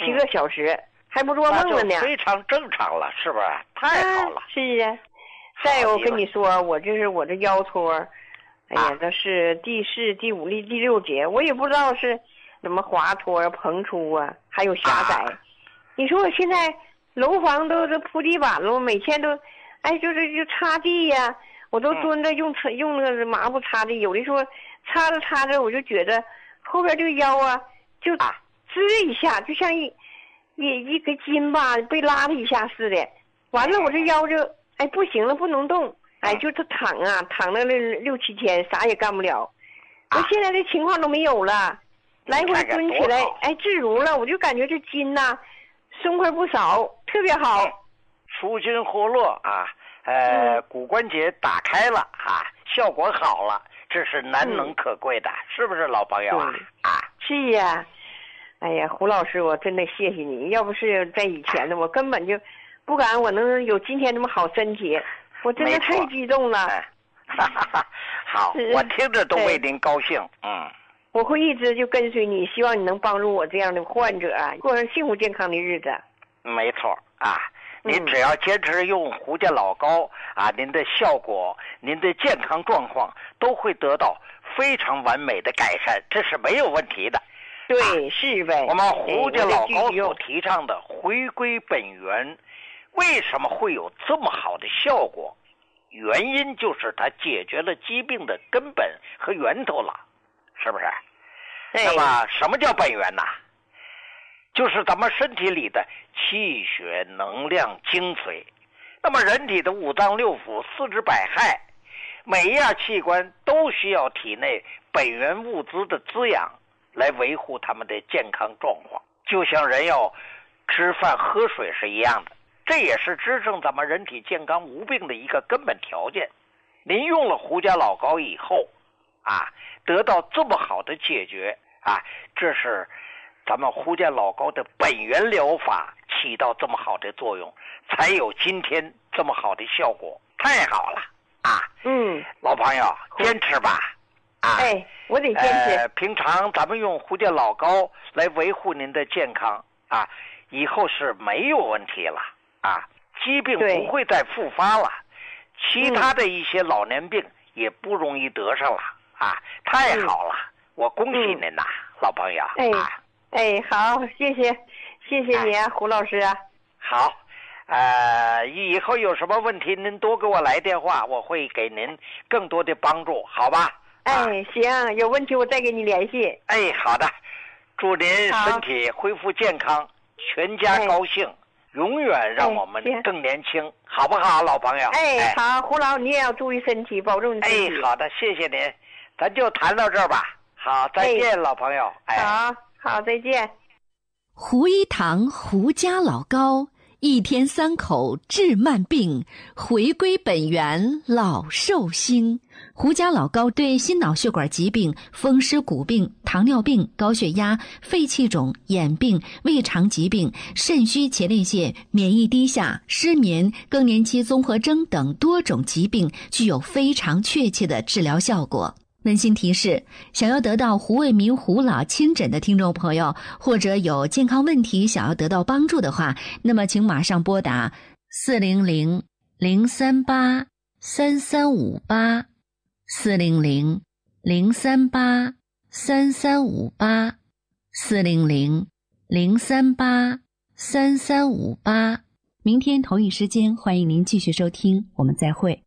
7个小时，还不做梦了呢。 非常正常了，是不是？太好了。 是啊。再有，我跟你说，我这腰托，哎呀，这是第4、第5、第6节，我也不知道是怎么滑脱啊、膨出啊，还有狭窄。你说我现在楼房都铺地板了，我每天都，就擦地呀，我都蹲着用那个抹布擦地，有的时候擦着擦着，我就觉得后边这个腰啊，就滋一下，就像一个筋吧被拉了一下似的。完了，我这腰就不行了，不能动，就是躺了6、7天，啥也干不了。我现在这情况都没有了，来回蹲起来，自如了，我就感觉这筋呐松快不少，特别好， 舒筋活络啊，骨关节打开了啊，效果好了，这是难能可贵的，是不是老朋友啊？ 是呀。哎呀，胡老师，我真的谢谢你，要不是在以前的，我根本就不敢我能有今天这么好身体，我真的太激动了。 好，我听着都为您高兴。 我会一直就跟随你，希望你能帮助我这样的患者过上幸福健康的日子。 没错啊，您只要坚持用胡家老膏啊，您的效果、您的健康状况都会得到非常完美的改善，这是没有问题的。 对，是呗。 我们胡家老膏所提倡的回归本源，为什么会有这么好的效果？原因就是它解决了疾病的根本和源头了，是不是？那么什么叫本源呢？就是咱们身体里的气血能量精髓。那么人体的5脏6腑、4肢百骸，每一样器官都需要体内本源物资的滋养，来维护他们的健康状况，就像人要吃饭喝水是一样的，这也是支撑咱们人体健康无病的一个根本条件。您用了胡家老膏以后得到这么好的解决这是咱们胡家老膏的本源疗法起到这么好的作用，才有今天这么好的效果，太好了老朋友，坚持吧。 我得坚持。 平常咱们用胡家老膏来维护您的健康以后是没有问题了疾病不会再复发了，其他的一些老年病也不容易得上了太好了，我恭喜您呐，老朋友。 好，谢谢你胡老师啊。 好，以后有什么问题您多给我来电话，我会给您更多的帮助，好吧？ 行，有问题我再给你联系。 好的，祝您身体恢复健康，全家高兴，永远让我们更年轻，好不好，老朋友？ 好，胡老你也要注意身体，保重身体。 好的，谢谢您，咱就谈到这儿吧。好，再见，老朋友。 好，再见。 胡一堂胡家老膏，1天3口治慢病，回归本源老寿星。胡家老膏对心脑血管疾病、风湿骨病、糖尿病、高血压、肺气肿、眼病、胃肠疾病、肾虚前列腺、免疫低下、失眠、更年期综合征等多种疾病具有非常确切的治疗效果。温馨提示，想要得到胡卫民胡老亲诊的听众朋友，或者有健康问题想要得到帮助的话，那么请马上拨打400-038-3358 400-038-3358 400-038-3358。明天同一时间，欢迎您继续收听，我们再会。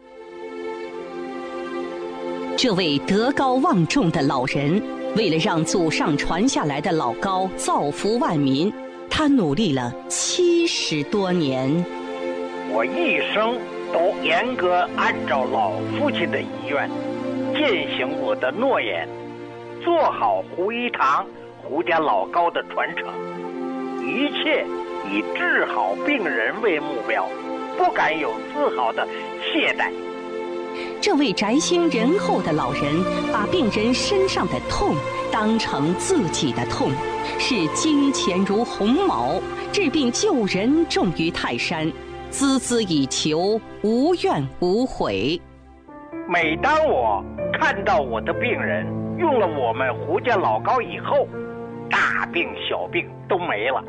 这位德高望重的老人，为了让祖上传下来的老膏造福万民，他努力了70多年。 我一生都严格按照老父亲的遗愿，践行我的诺言，做好胡一堂胡家老膏的传承，一切以治好病人为目标，不敢有丝毫的懈怠。 这位宅心仁厚的老人，把病人身上的痛当成自己的痛，视金钱如鸿毛，治病救人重于泰山，孜孜以求，无怨无悔。 每当我看到我的病人用了我们胡家老膏以后，大病小病都没了。